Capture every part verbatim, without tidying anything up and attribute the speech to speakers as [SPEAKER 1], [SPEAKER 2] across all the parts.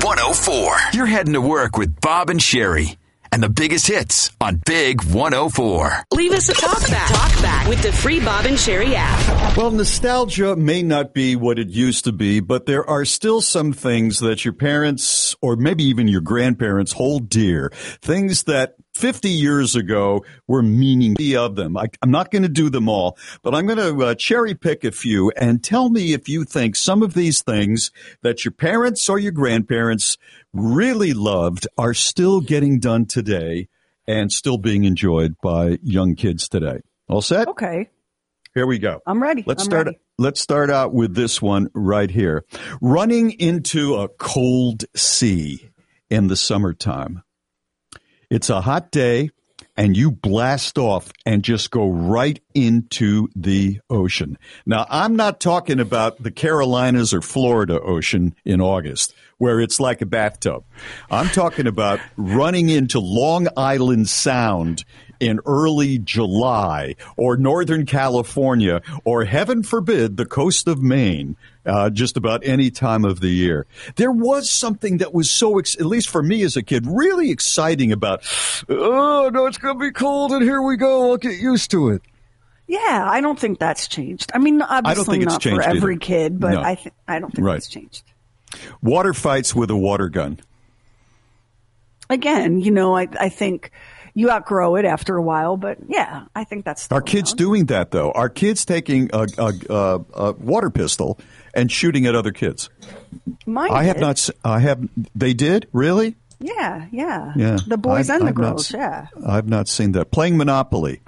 [SPEAKER 1] one oh four. You're heading to work with Bob and Sherry and the biggest hits on Big one oh four.
[SPEAKER 2] Leave us a talk back. Talk back with the free Bob and Sherry app.
[SPEAKER 3] Well, nostalgia may not be what it used to be, but there are still some things that your parents or maybe even your grandparents hold dear. Things that fifty years ago were meaning of them. I, I'm not going to do them all, but I'm going to uh, cherry pick a few and tell me if you think some of these things that your parents or your grandparents really loved are still getting done today and still being enjoyed by young kids today. All set?
[SPEAKER 4] Okay.
[SPEAKER 3] Here we go.
[SPEAKER 4] I'm ready.
[SPEAKER 3] Let's
[SPEAKER 4] I'm
[SPEAKER 3] start.
[SPEAKER 4] ready.
[SPEAKER 3] Let's start out with this one right here. Running into a cold sea in the summertime. It's a hot day, and you blast off and just go right into the ocean. Now, I'm not talking about the Carolinas or Florida ocean in August, where it's like a bathtub. I'm talking about running into Long Island Sound in early July, or Northern California, or heaven forbid, the coast of Maine, uh, just about any time of the year. There was something that was so, ex- at least for me as a kid, really exciting about, oh, no, it's going to be cold, and here we go, I'll get used to it.
[SPEAKER 4] Yeah, I don't think that's changed. I mean, obviously
[SPEAKER 3] I don't think it's
[SPEAKER 4] not
[SPEAKER 3] changed
[SPEAKER 4] for every
[SPEAKER 3] either.
[SPEAKER 4] kid, but
[SPEAKER 3] No.
[SPEAKER 4] I, th- I don't think
[SPEAKER 3] Right.
[SPEAKER 4] it's changed.
[SPEAKER 3] Water fights with a water gun.
[SPEAKER 4] Again, you know, I, I think you outgrow it after a while, but yeah, I think that's still
[SPEAKER 3] Our kids
[SPEAKER 4] around.
[SPEAKER 3] doing that, though. Our kids taking a, a, a, a water pistol and shooting at other kids.
[SPEAKER 4] Mine
[SPEAKER 3] I have
[SPEAKER 4] did.
[SPEAKER 3] not. s- I have. They did really.
[SPEAKER 4] Yeah, yeah.
[SPEAKER 3] Yeah.
[SPEAKER 4] The boys
[SPEAKER 3] I've-
[SPEAKER 4] and the
[SPEAKER 3] I've not
[SPEAKER 4] girls,
[SPEAKER 3] s-
[SPEAKER 4] yeah.
[SPEAKER 3] I've not seen that. Playing Monopoly.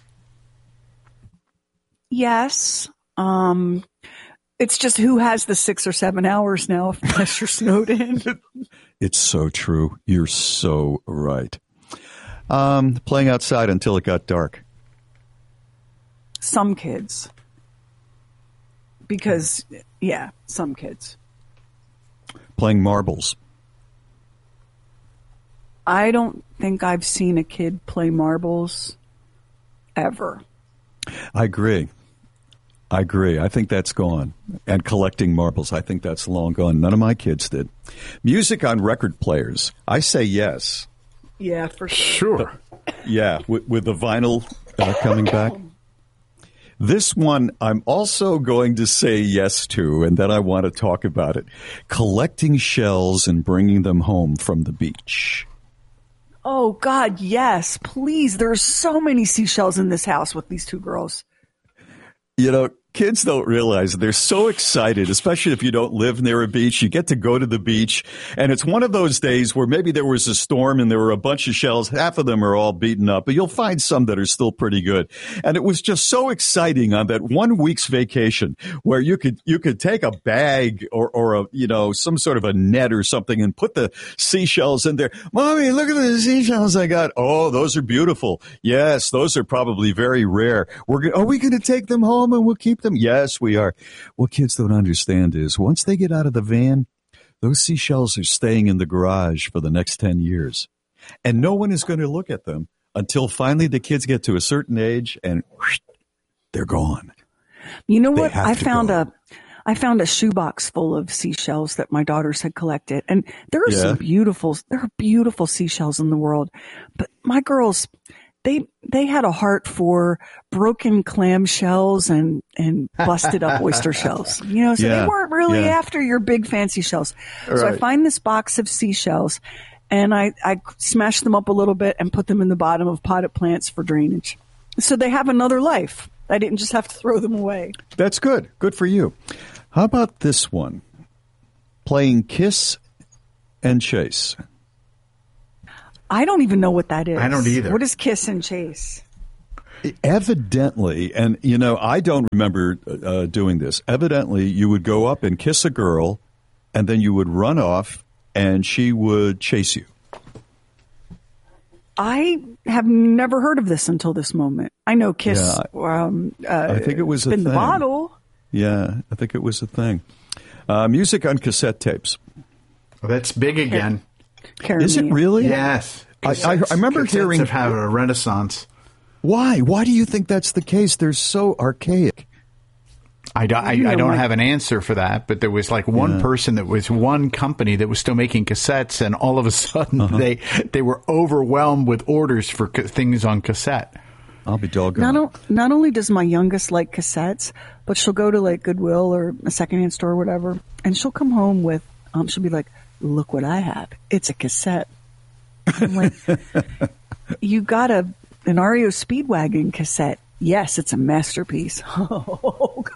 [SPEAKER 4] Yes. Um, it's just who has the six or seven hours now, unless you're snowed in.
[SPEAKER 3] It's so true. You're so right. Um, playing outside until it got dark.
[SPEAKER 4] Some kids. Because, yeah, some kids.
[SPEAKER 3] Playing marbles.
[SPEAKER 4] I don't think I've seen a kid play marbles ever.
[SPEAKER 3] I agree. I agree. I think that's gone. And collecting marbles, I think that's long gone. None of my kids did. Music on record players. I say yes.
[SPEAKER 4] Yeah, for sure.
[SPEAKER 5] Sure.
[SPEAKER 3] Yeah, with, with the vinyl uh, coming back. This one I'm also going to say yes to, and then I want to talk about it. Collecting shells and bringing them home from the beach.
[SPEAKER 4] Oh, God, yes. Please. There are so many seashells in this house with these two girls.
[SPEAKER 3] You know, kids don't realize they're so excited, especially if you don't live near a beach. You get to go to the beach, and it's one of those days where maybe there was a storm and there were a bunch of shells. Half of them are all beaten up, but you'll find some that are still pretty good. And it was just so exciting on that one week's vacation where you could you could take a bag or or a you know some sort of a net or something and put the seashells in there. Mommy, look at the seashells I got. Oh, those are beautiful. Yes, those are probably very rare. We're go- are we going to take them home and we'll keep them? Yes, we are. What kids don't understand is once they get out of the van, those seashells are staying in the garage for the next ten years. And no one is going to look at them until finally the kids get to a certain age and whoosh, they're gone.
[SPEAKER 4] You know
[SPEAKER 3] They
[SPEAKER 4] what?
[SPEAKER 3] have
[SPEAKER 4] I
[SPEAKER 3] to
[SPEAKER 4] found
[SPEAKER 3] go.
[SPEAKER 4] a I found a shoebox full of seashells that my daughters had collected. And there are
[SPEAKER 3] Yeah.
[SPEAKER 4] some beautiful there are beautiful seashells in the world. But my girls they they had a heart for broken clam shells and, and busted up oyster shells. You know, so
[SPEAKER 3] Yeah,
[SPEAKER 4] they weren't really
[SPEAKER 3] yeah.
[SPEAKER 4] after your big fancy shells. So I
[SPEAKER 3] Right.
[SPEAKER 4] find this box of seashells and I, I smash them up a little bit and put them in the bottom of potted plants for drainage. So they have another life. I didn't just have to throw them away.
[SPEAKER 3] That's good. Good for you. How about this one? Playing kiss and chase.
[SPEAKER 4] I don't even know what that is.
[SPEAKER 5] I don't either.
[SPEAKER 4] What is kiss and chase?
[SPEAKER 3] Evidently, and you know, I don't remember uh, doing this. Evidently, you would go up and kiss a girl, and then you would run off, and she would chase you.
[SPEAKER 4] I have never heard of this until this moment. I know kiss.
[SPEAKER 3] Yeah,
[SPEAKER 4] um, uh,
[SPEAKER 3] I think it was a
[SPEAKER 4] spin the
[SPEAKER 3] thing.
[SPEAKER 4] bottle.
[SPEAKER 3] Yeah, I think it was a thing. Uh, music on cassette tapes.
[SPEAKER 5] Well, that's big again.
[SPEAKER 4] Carry
[SPEAKER 3] Is it
[SPEAKER 4] me.
[SPEAKER 3] really?
[SPEAKER 5] Yes.
[SPEAKER 3] I- I- I remember
[SPEAKER 5] Cassettes
[SPEAKER 3] hearing-
[SPEAKER 5] have had a renaissance.
[SPEAKER 3] Why? Why do you think that's the case? They're so archaic.
[SPEAKER 5] I don't, I, I don't have an answer for that, but there was like one
[SPEAKER 3] Yeah.
[SPEAKER 5] person that was one company that was still making cassettes, and all of a sudden
[SPEAKER 3] Uh-huh.
[SPEAKER 5] they they were overwhelmed with orders for ca- things on cassette.
[SPEAKER 3] I'll be doggone.
[SPEAKER 4] Not, o- not only does my youngest like cassettes, but she'll go to like Goodwill or a secondhand store or whatever, and she'll come home with, um, she'll be like, look what I have. It's a cassette. I'm like, you got a an R E O Speedwagon cassette. Yes, it's a masterpiece. Oh,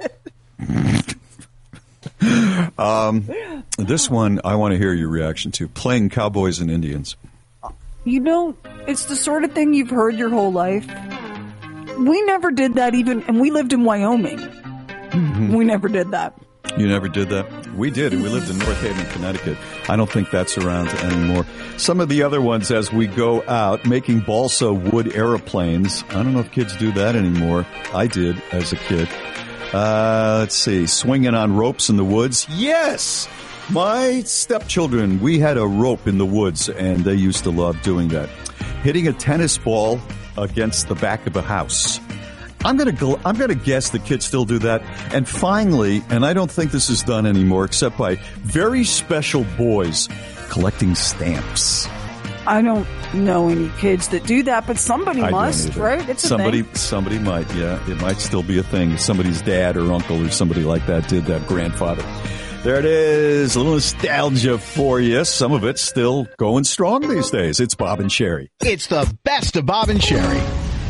[SPEAKER 4] God.
[SPEAKER 3] um, this one I want to hear your reaction to. Playing Cowboys and Indians.
[SPEAKER 4] You know, it's the sort of thing you've heard your whole life. We never did that even, and we lived in Wyoming. Mm-hmm. We never did that.
[SPEAKER 3] You never did that? We did. We lived in North Haven, Connecticut. I don't think that's around anymore. Some of the other ones as we go out, making balsa wood airplanes. I don't know if kids do that anymore. I did as a kid. Uh, let's see. Swinging on ropes in the woods. Yes! My stepchildren, we had a rope in the woods, and they used to love doing that. Hitting a tennis ball against the back of a house. I'm going to I'm going to guess the kids still do that. And finally, and I don't think this is done anymore except by very special boys, collecting stamps.
[SPEAKER 4] I don't know any kids that do that, but somebody
[SPEAKER 3] I
[SPEAKER 4] must, right? It's a
[SPEAKER 3] somebody
[SPEAKER 4] thing.
[SPEAKER 3] somebody might, yeah. It might still be a thing. Somebody's dad or uncle or somebody like that did that, grandfather. There it is. A little nostalgia for you. Some of it's still going strong these days. It's Bob and Sherry.
[SPEAKER 6] It's the best of Bob and Sherry.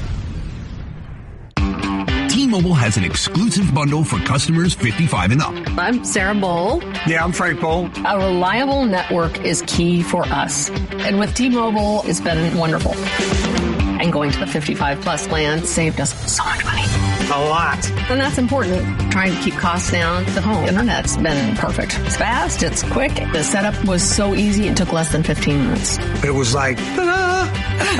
[SPEAKER 7] T-Mobile has an exclusive bundle for customers fifty-five and up.
[SPEAKER 8] I'm Sarah Bowl.
[SPEAKER 9] Yeah, I'm Frank Bowl.
[SPEAKER 8] A reliable network is key for us. And with T-Mobile, it's been wonderful. And going to the fifty-five plus plan saved us so much money.
[SPEAKER 9] A lot.
[SPEAKER 8] And that's important. Trying to keep costs down. The home internet's been perfect. It's fast. It's quick. The setup was so easy. It took less than fifteen minutes.
[SPEAKER 9] It was like, ta-da!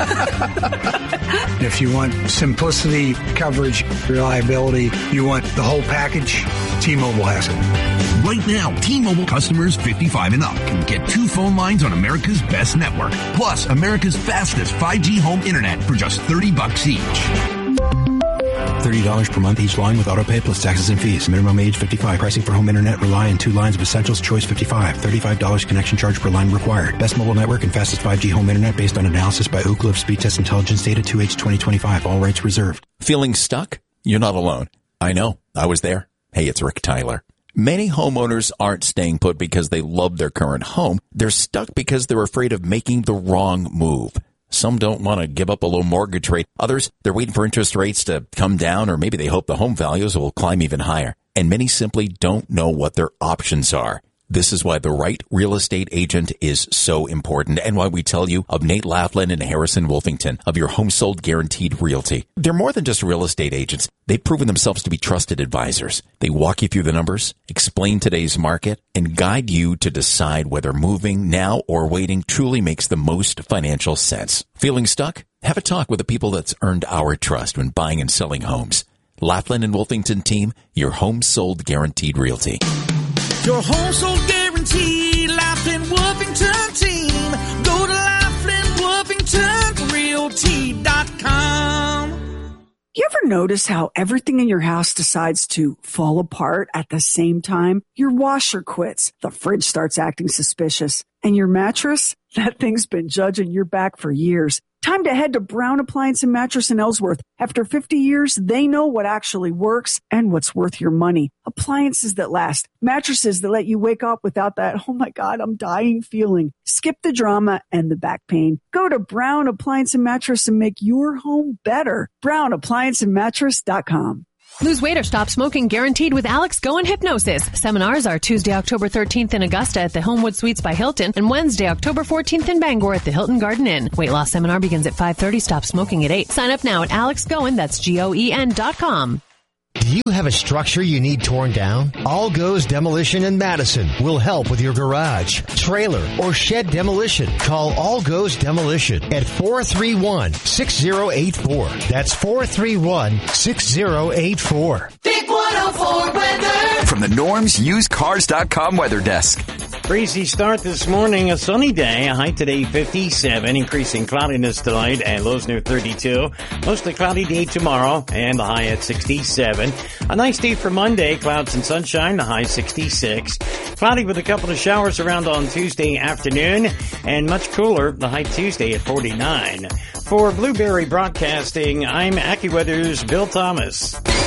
[SPEAKER 9] If you want simplicity, coverage, reliability, you want the whole package, T-Mobile has it.
[SPEAKER 7] Right now, T-Mobile customers fifty-five and up can get two phone lines on America's best network, plus America's fastest five G home internet for just thirty bucks each.
[SPEAKER 10] thirty dollars per month each line with autopay plus taxes and fees. Minimum age fifty-five. Pricing for home internet rely on two lines of Essentials Choice fifty-five. thirty-five dollars connection charge per line required. Best mobile network and fastest five G home internet based on analysis by Ookla of Speed Test Intelligence data two H twenty twenty-five. All rights reserved.
[SPEAKER 11] Feeling stuck? You're not alone. I know. I was there. Hey, it's Rick Tyler. Many homeowners aren't staying put because they love their current home. They're stuck because they're afraid of making the wrong move. Some don't want to give up a low mortgage rate. Others, they're waiting for interest rates to come down, or maybe they hope the home values will climb even higher. And many simply don't know what their options are. This is why the right real estate agent is so important, and why we tell you of Nate Laughlin and Harrison Wolfington of Your Home Sold Guaranteed Realty. They're more than just real estate agents. They've proven themselves to be trusted advisors. They walk you through the numbers, explain today's market, and guide you to decide whether moving now or waiting truly makes the most financial sense. Feeling stuck? Have a talk with the people that's earned our trust when buying and selling homes. Laughlin and Wolfington team, Your Home Sold Guaranteed Realty.
[SPEAKER 12] Your home sold guaranteed, Laughlin Wolfington team. Go to Laughlin Wolfington Realty dot com.
[SPEAKER 4] You ever notice how everything in your house decides to fall apart at the same time? Your washer quits, the fridge starts acting suspicious, and your mattress? That thing's been judging your back for years. Time to head to Brown Appliance and Mattress in Ellsworth. After fifty years, they know what actually works and what's worth your money. Appliances that last. Mattresses that let you wake up without that, oh my God, I'm dying feeling. Skip the drama and the back pain. Go to Brown Appliance and Mattress and make your home better. Brown Appliance and Mattress dot com.
[SPEAKER 13] Lose weight or stop smoking guaranteed with Alex Go and Hypnosis. Seminars are Tuesday, October thirteenth in Augusta at the Homewood Suites by Hilton and Wednesday, October fourteenth in Bangor at the Hilton Garden Inn. Weight loss seminar begins at five thirty. Stop smoking at eight. Sign up now at Alex Goen, that's G O E N dot com.
[SPEAKER 6] Do you have a structure you need torn down? All Goes Demolition in Madison will help with your garage, trailer, or shed demolition. Call All Goes Demolition at four three one, six zero eight four. That's four three one, six zero eight four.
[SPEAKER 12] Big one oh four weather.
[SPEAKER 1] From the Norms Used Cars dot com weather desk.
[SPEAKER 14] Breezy start this morning, a sunny day, a high today fifty-seven, increasing cloudiness tonight and lows near thirty-two. Mostly cloudy day tomorrow and the high at sixty-seven. A nice day for Monday, clouds and sunshine, the high sixty-six. Cloudy with a couple of showers around on Tuesday afternoon and much cooler, the high Tuesday at forty-nine. For Blueberry Broadcasting, I'm AccuWeather's Bill Thomas.